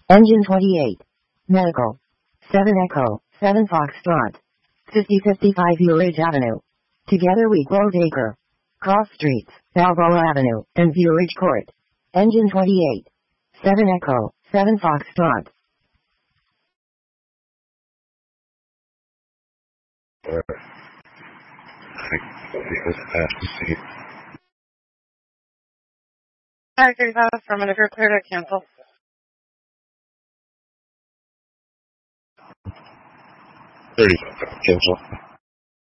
Engine 28. Medical. 7 Echo, 7 Foxtrot. 5055 View Ridge Avenue. Together we close Acre. Cross Streets, Balboa Avenue, and View Ridge Court. Engine 28. 7 Echo, 7 Foxtrot. Hi, 35 affirmative. You're clear to cancel. 35 cancel.